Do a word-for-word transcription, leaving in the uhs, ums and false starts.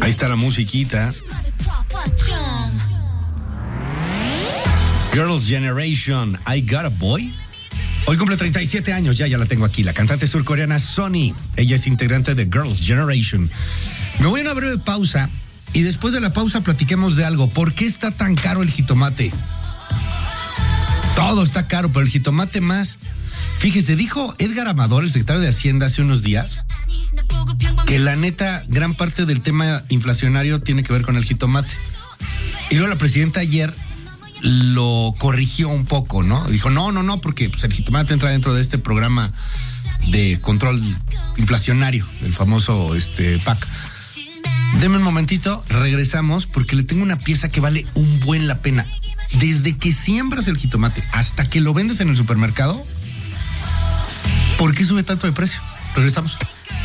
Ahí está la musiquita. Girls' Generation, I Got a Boy. Hoy cumple treinta y siete años, ya, ya la tengo aquí. La cantante surcoreana Sonny. Ella es integrante de Girls' Generation. Me voy a una breve pausa y después de la pausa platiquemos de algo. ¿Por qué está tan caro el jitomate? Todo está caro, pero el jitomate más. Fíjese, dijo Edgar Amador, el secretario de Hacienda, hace unos días, que la neta, gran parte del tema inflacionario tiene que ver con el jitomate. Y luego la presidenta ayer lo corrigió un poco, ¿no? Dijo, no, no, no, porque pues, el jitomate entra dentro de este programa de control inflacionario, el famoso este, P A C. Deme un momentito, regresamos, porque le tengo una pieza que vale un buen la pena. Desde que siembras el jitomate hasta que lo vendes en el supermercado, ¿por qué sube tanto de precio? Regresamos.